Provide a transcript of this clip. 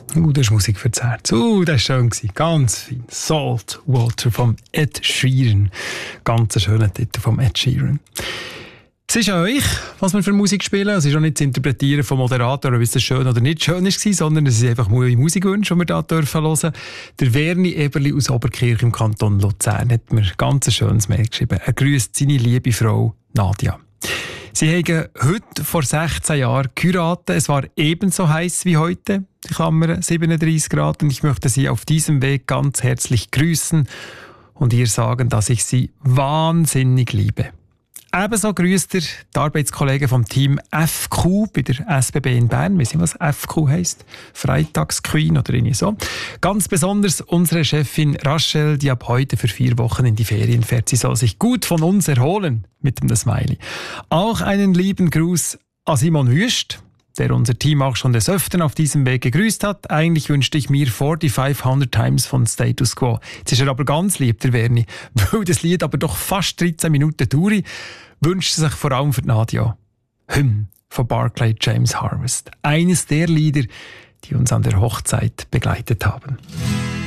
Das ist Musik fürs Herz. Das war schön. Ganz fein. Salt Water vom Ed Sheeran. Ganz ein schöner Titel vom Ed Sheeran. Es ist an euch, was wir für Musik spielen. Es ist auch nicht zu interpretieren vom Moderator, ob es schön oder nicht schön war, sondern es ist einfach neue Musikwünsche, die wir hier hören dürfen. Der Werni Eberli aus Oberkirch im Kanton Luzern hat mir ganz ein schönes Mail geschrieben. Er grüßt seine liebe Frau Nadia. Sie haben heute vor 16 Jahren geheiratet. Es war ebenso heiß wie heute, die Klammer 37 Grad. Und ich möchte Sie auf diesem Weg ganz herzlich grüßen und ihr sagen, dass ich Sie wahnsinnig liebe. Ebenso grüßt er die Arbeitskollegen vom Team FQ bei der SBB in Bern. Wissen Sie, was FQ heisst? Freitagsqueen oder irgendwie so. Ganz besonders unsere Chefin Rachel, die ab heute für 4 Wochen in die Ferien fährt. Sie soll sich gut von uns erholen, mit dem Smiley. Auch einen lieben Gruß an Simon Wüst, der unser Team auch schon des Öfteren auf diesem Weg gegrüßt hat. Eigentlich wünschte ich mir 4500 Times von Status Quo. Jetzt ist er aber ganz lieb, der Werni, weil das Lied aber doch fast 13 Minuten dauert, wünscht er sich vor allem für Nadia. Hymn von Barclay James Harvest. Eines der Lieder, die uns an der Hochzeit begleitet haben.